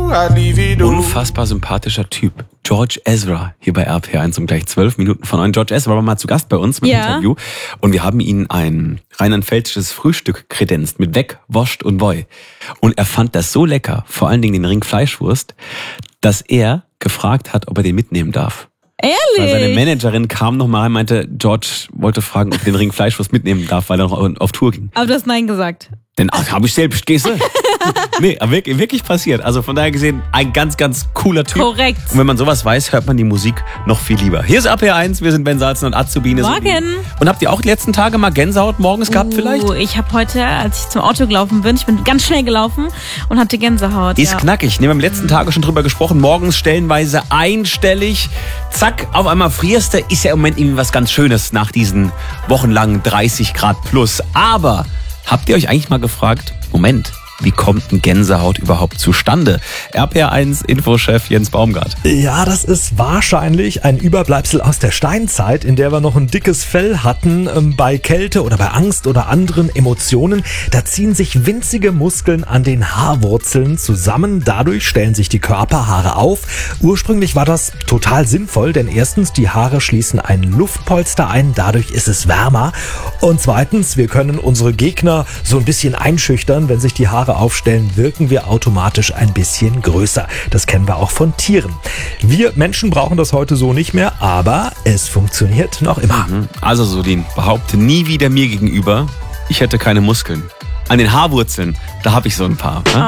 Unfassbar sympathischer Typ. George Ezra hier bei RPR1 um gleich 12 Minuten von 9. George Ezra war mal zu Gast bei uns mit Interview. Und wir haben ihn ein rheinland-pfälzisches Frühstück kredenzt mit Weck, Woscht und Woi. Und er fand das so lecker, vor allen Dingen den Ring Fleischwurst, dass er gefragt hat, ob er den mitnehmen darf. Ehrlich? Weil seine Managerin kam nochmal und meinte, George wollte fragen, ob er den Ring Fleischwurst mitnehmen darf, weil er noch auf Tour ging. Aber du hast Nein gesagt. Denn habe ich selbst, gehst du? Nee, aber wirklich passiert. Also von daher gesehen, ein ganz, ganz cooler Typ. Korrekt. Und wenn man sowas weiß, hört man die Musik noch viel lieber. Hier ist RPR1, wir sind Ben Salzen und Azubine. Morgen. Und habt ihr auch die letzten Tage mal Gänsehaut morgens gehabt vielleicht? Ich habe heute, als ich zum Auto gelaufen bin, ich bin ganz schnell gelaufen und hatte Gänsehaut. Ist knackig. Wir haben am letzten Tage schon drüber gesprochen. Morgens stellenweise einstellig. Zack, auf einmal frierst du. Ist ja im Moment irgendwie was ganz Schönes nach diesen wochenlangen 30 Grad plus. Aber habt ihr euch eigentlich mal gefragt, Moment, wie kommt ein Gänsehaut überhaupt zustande? RPR1-Infochef Jens Baumgart. Ja, das ist wahrscheinlich ein Überbleibsel aus der Steinzeit, in der wir noch ein dickes Fell hatten. Bei Kälte oder bei Angst oder anderen Emotionen, da ziehen sich winzige Muskeln an den Haarwurzeln zusammen. Dadurch stellen sich die Körperhaare auf. Ursprünglich war das total sinnvoll, denn erstens, die Haare schließen ein Luftpolster ein, dadurch ist es wärmer. Und zweitens, wir können unsere Gegner so ein bisschen einschüchtern, wenn sich die Haare aufstellen, wirken wir automatisch ein bisschen größer. Das kennen wir auch von Tieren. Wir Menschen brauchen das heute so nicht mehr, aber es funktioniert noch immer. Also Sudin, behaupte nie wieder mir gegenüber, ich hätte keine Muskeln. An den Haarwurzeln, da habe ich so ein paar. Ne?